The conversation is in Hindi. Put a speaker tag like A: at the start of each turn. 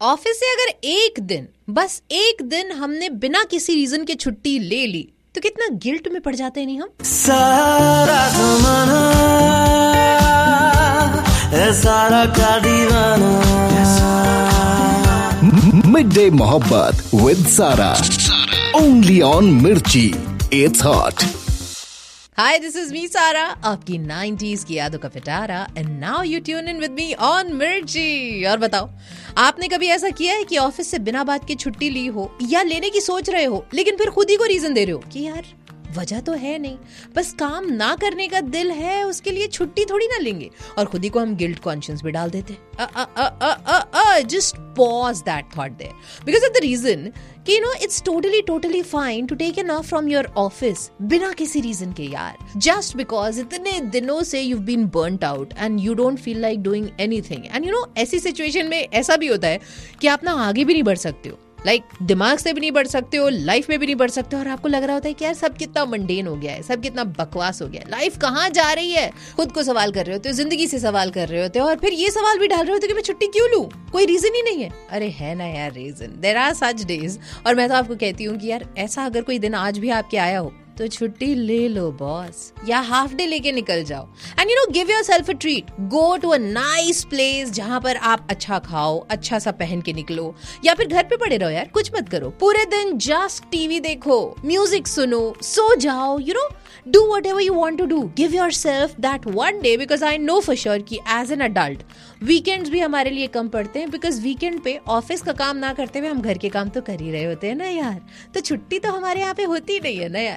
A: ऑफिस से अगर एक दिन, बस एक दिन हमने बिना किसी रीजन के छुट्टी ले ली तो कितना गिल्ट में पड़ जाते हैं नहीं हम।
B: सारा ज़माना है सारा का दीवाना।
C: मिडडे मोहब्बत विद सारा, ओनली ऑन मिर्ची, it's hot.
A: Hi, this is me सारा, आपकी 90s की यादों का पिटारा, and now you tune in with me on मिर्ची। और बताओ, आपने कभी ऐसा किया है कि ऑफिस से बिना बात के छुट्टी ली हो या लेने की सोच रहे हो, लेकिन फिर खुद ही को रीजन दे रहे हो कि यार वजह तो है नहीं, बस काम ना करने का दिल है, उसके लिए छुट्टी थोड़ी ना लेंगे, और खुद ही को हम गिल्ट कॉन्शियस भी डाल देते। Just pause that thought there, because of the reason कि it's totally fine to take an of from your office बिना किसी रीजन के यार, जस्ट बिकॉज इतने दिनों से you've been burnt out and you don't feel like doing anything, and ऐसी सिचुएशन में ऐसा भी होता है कि आप ना आगे भी नहीं बढ़ सकते हो, दिमाग से भी नहीं बढ़ सकते हो, लाइफ में भी नहीं बढ़ सकते हो, और आपको लग रहा होता है कि यार सब कितना मंडेन हो गया है, सब कितना बकवास हो गया है, लाइफ कहाँ जा रही है। खुद को सवाल कर रहे होते हो, जिंदगी से सवाल कर रहे होते हो, और फिर ये सवाल भी डाल रहे होते हो कि मैं छुट्टी क्यों लूं, कोई रीजन ही नहीं है। अरे है ना यार reason, there are such days. और मैं तो आपको कहती हूँ कि यार ऐसा अगर कोई दिन आज भी आपके आया हो तो छुट्टी ले लो बॉस, या हाफ डे लेके निकल जाओ, and give yourself a treat, go to a nice place जहां पर आप अच्छा खाओ, अच्छा सा पहन के निकलो, या फिर घर पे पड़े रहो यार, कुछ मत करो पूरे दिन, जस्ट टीवी देखो, म्यूजिक सुनो, सो जाओ, do whatever you want to do, give yourself that one day, because I know for sure कि as an adult वीकेंड्स भी हमारे लिए कम पड़ते हैं, बिकॉज वीकेंड पे ऑफिस का काम ना करते हुए हम घर के काम तो कर ही रहे होते हैं ना यार, तो छुट्टी तो हमारे यहाँ पे होती नहीं है ना यार।